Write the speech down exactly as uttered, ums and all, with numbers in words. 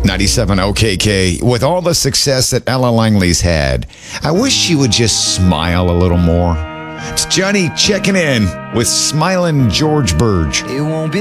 ninety-seven O K K. With all the success that Ella Langley's had, I wish she would just smile a little more. It's Johnny checking in with Smiling George Burge. It won't be